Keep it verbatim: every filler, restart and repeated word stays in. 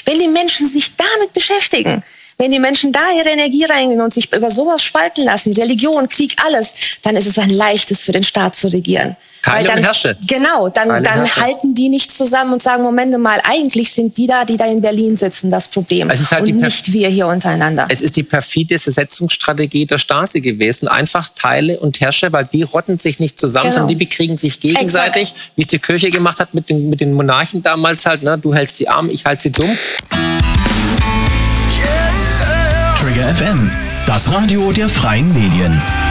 Wenn die Menschen sich damit beschäftigen, wenn die Menschen da ihre Energie reingehen und sich über sowas spalten lassen, Religion, Krieg, alles, dann ist es ein leichtes für den Staat zu regieren. Teile dann, und herrsche. Genau, dann, Teile dann herrsche. halten die nicht zusammen und sagen, Moment mal, eigentlich sind die da, die da in Berlin sitzen, das Problem. Es ist halt und die Perf- nicht wir hier untereinander. Es ist die perfide Setzungsstrategie der Stasi gewesen. Einfach Teile und Herrsche, weil die rotten sich nicht zusammen, Genau. sondern die bekriegen sich gegenseitig, Exakt. wie es die Kirche gemacht hat mit den, mit den Monarchen damals halt. Ne? Du hältst sie arm, ich halte sie dumm. Trigger F M, das Radio der freien Medien.